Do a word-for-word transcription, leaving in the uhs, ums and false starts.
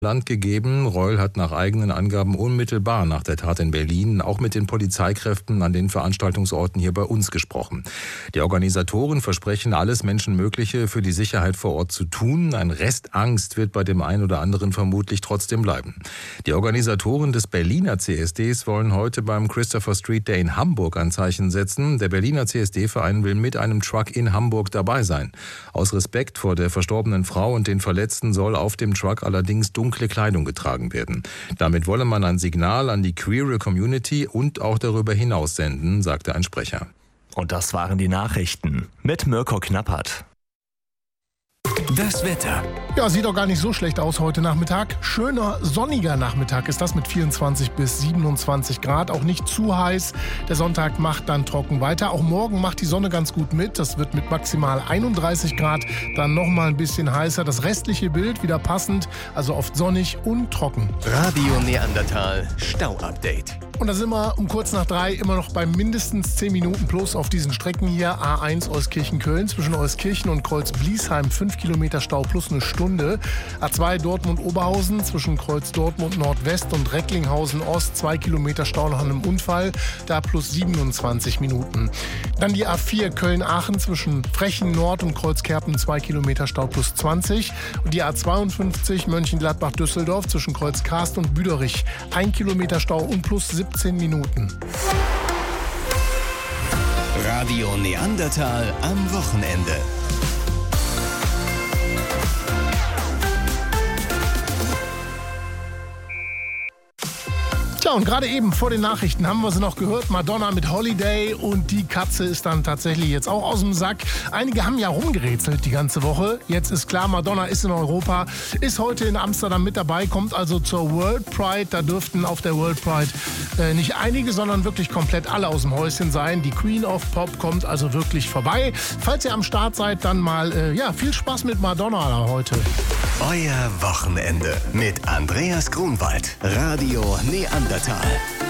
Land gegeben. Reul hat nach eigenen Angaben unmittelbar nach der Tat in Berlin auch mit den Polizeikräften an den Veranstaltungsorten hier bei uns gesprochen. Die Organisatoren versprechen, alles Menschenmögliche für die Sicherheit vor Ort zu tun. Ein Rest Angst wird bei dem einen oder anderen vermutlich trotzdem bleiben. Die Organisatoren des Berliner C S Ds wollen heute beim Christopher Street Day in Hamburg ein Zeichen setzen. Der Berliner C S D-Verein will mit einem Truck in Hamburg dabei sein. Aus Respekt vor der verstorbenen Frau und den Verletzten soll auf dem Truck allerdings dunkle Kleidung getragen werden. Damit wolle man ein Signal an die queere Community und auch darüber hinaus senden, sagte ein Sprecher. Und das waren die Nachrichten mit Mirko Knappert. Das Wetter. Ja, sieht doch gar nicht so schlecht aus heute Nachmittag. Schöner, sonniger Nachmittag ist das mit vierundzwanzig bis siebenundzwanzig Grad. Auch nicht zu heiß. Der Sonntag macht dann trocken weiter. Auch morgen macht die Sonne ganz gut mit. Das wird mit maximal einunddreißig Grad dann nochmal ein bisschen heißer. Das restliche Bild wieder passend, also oft sonnig und trocken. Radio Neandertal Stau-Update. Und da sind wir um kurz nach drei immer noch bei mindestens zehn Minuten plus auf diesen Strecken hier. A eins Euskirchen-Köln zwischen Euskirchen und Kreuz-Bliesheim fünf Kilometer Stau plus eine Stunde. A zwei Dortmund-Oberhausen zwischen Kreuz Dortmund Nordwest und Recklinghausen Ost zwei Kilometer Stau nach einem Unfall, da plus siebenundzwanzig Minuten. Dann die A vier Köln-Aachen zwischen Frechen Nord und Kreuz-Kerpen zwei Kilometer Stau plus zwanzig. Und die A zweiundfünfzig Mönchengladbach-Düsseldorf zwischen Kreuz-Karst und Büderich ein Kilometer Stau und plus siebzehn Minuten. Radio Neandertal am Wochenende. Tja, und gerade eben vor den Nachrichten haben wir sie noch gehört. Madonna mit Holiday, und die Katze ist dann tatsächlich jetzt auch aus dem Sack. Einige haben ja rumgerätselt die ganze Woche. Jetzt ist klar, Madonna ist in Europa, ist heute in Amsterdam mit dabei, kommt also zur World Pride. Da dürften auf der World Pride äh, nicht einige, sondern wirklich komplett alle aus dem Häuschen sein. Die Queen of Pop kommt also wirklich vorbei. Falls ihr am Start seid, dann mal äh, ja, viel Spaß mit Madonna da heute. Euer Wochenende mit Andreas Grunwald. Radio Neandertal.